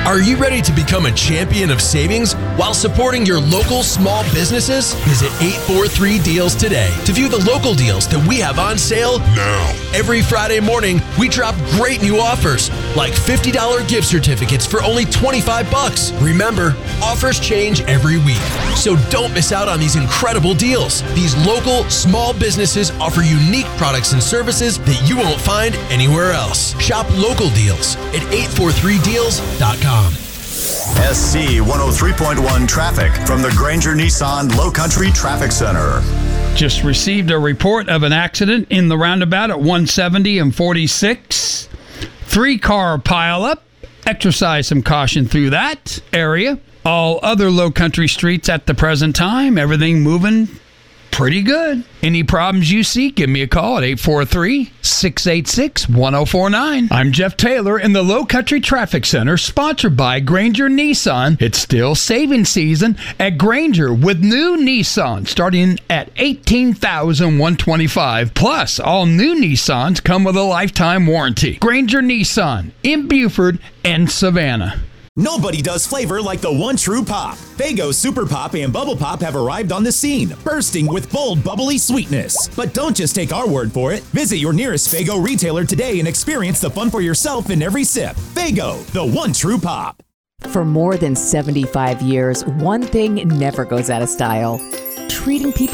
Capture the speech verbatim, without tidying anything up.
Are you ready to become a champion of savings while supporting your local small businesses? Visit eight forty-three deals today to view the local deals that we have on sale now. Every Friday morning, we drop great new offers like fifty dollars gift certificates for only twenty-five bucks. Remember, offers change every week, so don't miss out on these incredible deals. These local small businesses offer unique products and services that you won't find anywhere else. Shop local deals at eight forty-three deals dot com. S C one oh three point one traffic from the Granger Nissan Low Country Traffic Center. Just received a report of an accident in the roundabout at one seventy and forty-six. Three-car pileup. Exercise some caution through that area. All other Low Country streets at the present time, everything moving pretty good. Any problems you see, give me a call at eight four three, six eight six, one oh four nine. I'm Jeff Taylor in the Low Country Traffic Center, sponsored by Granger Nissan. It's still saving season at Granger with new Nissan starting at eighteen thousand one hundred twenty-five dollars. Plus, all new Nissans come with a lifetime warranty. Granger Nissan in Buford and Savannah. Nobody does flavor like the one true pop. Faygo Super Pop and Bubble Pop have arrived on the scene, bursting with bold, bubbly sweetness. But don't just take our word for it. Visit your nearest Faygo retailer today and experience the fun for yourself in every sip. Faygo, the one true pop. For more than seventy-five years, one thing never goes out of style: treating people